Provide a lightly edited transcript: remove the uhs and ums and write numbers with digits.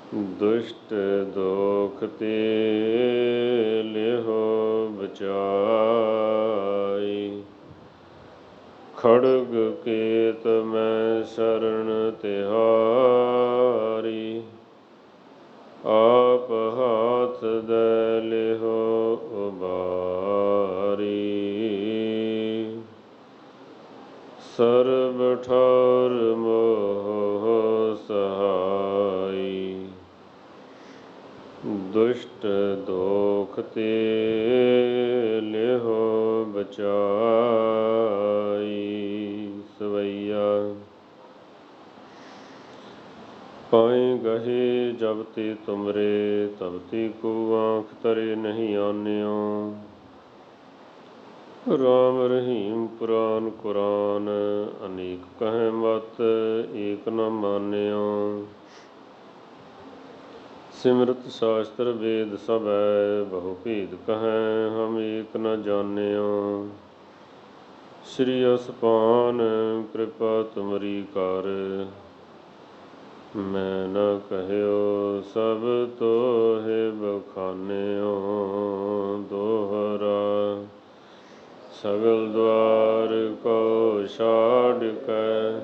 ਦੁਸ਼ਟ ਦੋਖ ਤੇ ਲਿਹੋ ਬਚਾਈ। ਖੜਗ ਕੇਤ ਮੈਂ ਸ਼ਰਨ ਤਿਹਾਰੀ। ਆਪ ਹਾਥ ਦੇ ਲਿਹੋ ਉਬਾਰੀ। ਸਰਬ ਠੌਰ ਮੋਹ ਸਹਾਈ। ਦੁਸ਼ਟ ਦੋਖ ਤੇ ਲਿਹੋ ਬਚਾਈ। ਸਵਈਆ ਪਾਏ ਗਹੇ ਜਬ ਤੇ ਤੁਮਰੇ, ਤਬ ਤੇ ਕੋ ਆਂਖ ਤਰੇ ਨਹੀਂ ਆਨਿਓ। ਰਾਮ ਰਹੀਮ ਪੁਰਾਨ ਕੁਰਾਨ, ਅਨੇਕ ਕਹੈ ਮਤ ਏਕ ਨ ਮਾਨਿਓ। ਸਿਮਰਤ ਸ਼ਾਸਤਰ ਵੇਦ ਸਭੈ, ਬਹੁ ਭੇਦ ਕਹੈ ਹਮ ਏਕ ਨ ਜਾਨਿਓ। ਸ੍ਰੀ ਅਸਪਾਨ ਕਿਰਪਾ ਤੁਮਰੀ ਕਰ, ਮੈਂ ਨ ਕਹਿਓ ਸਭ ਤੋਹਿ ਬਖਾਨਿਓ। ਦੋਹਰਾ ਸਗਲ ਦੁਆਰ ਕੋ ਛਾੜ ਕੈ,